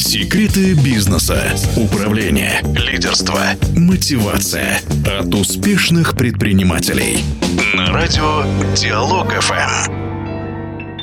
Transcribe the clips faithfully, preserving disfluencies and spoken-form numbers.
Секреты бизнеса, управления, лидерства, мотивация от успешных предпринимателей. На радио Диалог эф эм.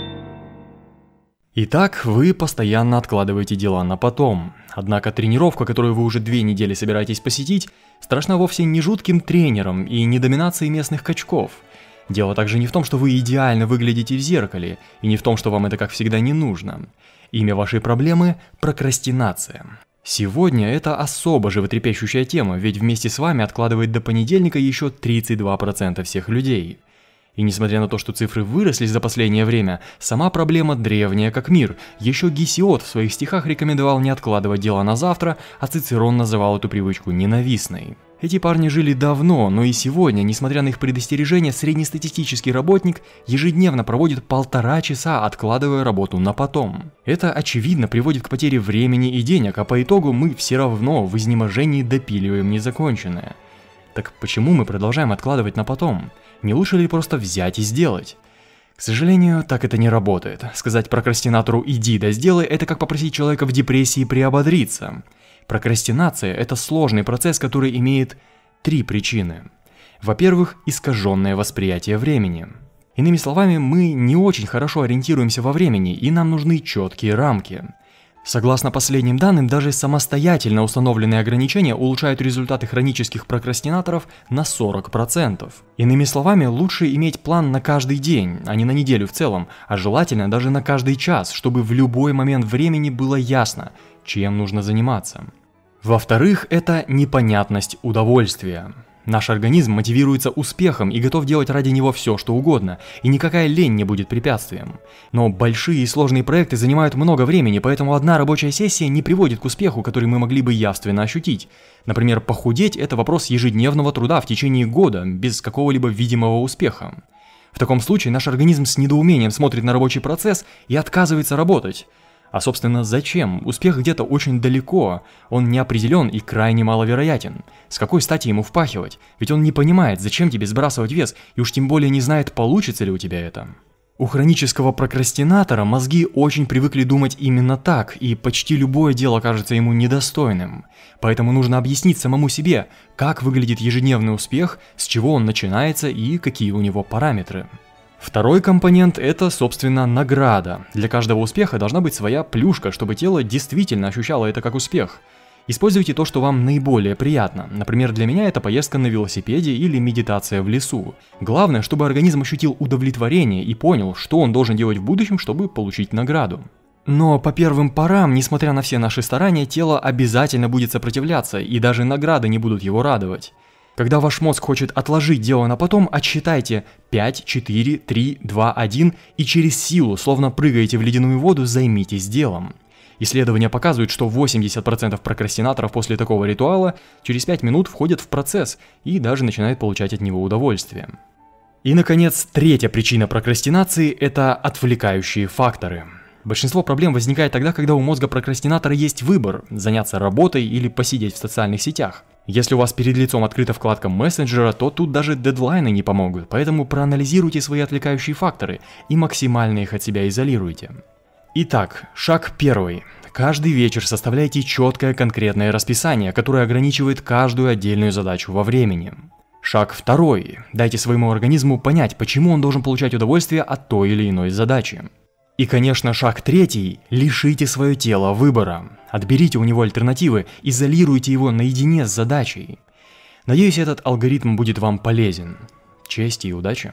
Итак, вы постоянно откладываете дела на потом. Однако тренировка, которую вы уже две недели собираетесь посетить, страшна вовсе не жутким тренером и не доминацией местных качков. Дело также не в том, что вы идеально выглядите в зеркале, и не в том, что вам это, как всегда, не нужно. Имя вашей проблемы – прокрастинация. Сегодня это особо животрепещущая тема, ведь вместе с вами откладывает до понедельника еще тридцать два процента всех людей. И несмотря на то, что цифры выросли за последнее время, сама проблема древняя как мир. Еще Гесиод в своих стихах рекомендовал не откладывать дела на завтра, а Цицерон называл эту привычку ненавистной. Эти парни жили давно, но и сегодня, несмотря на их предостережения, среднестатистический работник ежедневно проводит полтора часа, откладывая работу на потом. Это, очевидно, приводит к потере времени и денег, а по итогу мы все равно в изнеможении допиливаем незаконченное. Так почему мы продолжаем откладывать на потом? Не лучше ли просто взять и сделать? К сожалению, так это не работает. Сказать прокрастинатору «иди да сделай» – это как попросить человека в депрессии приободриться. Прокрастинация – это сложный процесс, который имеет три причины. Во-первых, искаженное восприятие времени. Иными словами, мы не очень хорошо ориентируемся во времени, и нам нужны четкие рамки. Согласно последним данным, даже самостоятельно установленные ограничения улучшают результаты хронических прокрастинаторов на сорок процентов. Иными словами, лучше иметь план на каждый день, а не на неделю в целом, а желательно даже на каждый час, чтобы в любой момент времени было ясно, чем нужно заниматься. Во-вторых, это непонятность удовольствия. Наш организм мотивируется успехом и готов делать ради него все, что угодно, и никакая лень не будет препятствием. Но большие и сложные проекты занимают много времени, поэтому одна рабочая сессия не приводит к успеху, который мы могли бы явственно ощутить. Например, похудеть – это вопрос ежедневного труда в течение года, без какого-либо видимого успеха. В таком случае наш организм с недоумением смотрит на рабочий процесс и отказывается работать. А собственно зачем? Успех где-то очень далеко, он неопределен и крайне маловероятен. С какой стати ему впахивать? Ведь он не понимает, зачем тебе сбрасывать вес, и уж тем более не знает, получится ли у тебя это. У хронического прокрастинатора мозги очень привыкли думать именно так, и почти любое дело кажется ему недостойным. Поэтому нужно объяснить самому себе, как выглядит ежедневный успех, с чего он начинается и какие у него параметры. Второй компонент – это, собственно, награда. Для каждого успеха должна быть своя плюшка, чтобы тело действительно ощущало это как успех. Используйте то, что вам наиболее приятно. Например, для меня это поездка на велосипеде или медитация в лесу. Главное, чтобы организм ощутил удовлетворение и понял, что он должен делать в будущем, чтобы получить награду. Но по первым порам, несмотря на все наши старания, тело обязательно будет сопротивляться, и даже награды не будут его радовать. Когда ваш мозг хочет отложить дело на потом, отсчитайте пять, четыре, три, два, один и через силу, словно прыгаете в ледяную воду, займитесь делом. Исследования показывают, что восемьдесят процентов прокрастинаторов после такого ритуала через пять минут входят в процесс и даже начинают получать от него удовольствие. И, наконец, третья причина прокрастинации – это отвлекающие факторы. Большинство проблем возникает тогда, когда у мозга прокрастинатора есть выбор – заняться работой или посидеть в социальных сетях. Если у вас перед лицом открыта вкладка мессенджера, то тут даже дедлайны не помогут, поэтому проанализируйте свои отвлекающие факторы и максимально их от себя изолируйте. Итак, шаг первый. Каждый вечер составляйте четкое конкретное расписание, которое ограничивает каждую отдельную задачу во времени. Шаг второй. Дайте своему организму понять, почему он должен получать удовольствие от той или иной задачи. И, конечно, шаг третий – лишите свое тело выбора. Отберите у него альтернативы, изолируйте его наедине с задачей. Надеюсь, этот алгоритм будет вам полезен. Чести и удачи!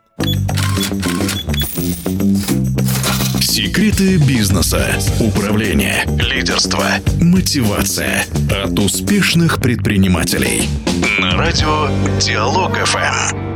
Секреты бизнеса, управления, лидерства, мотивация от успешных предпринимателей. На радио Диалог эф эм.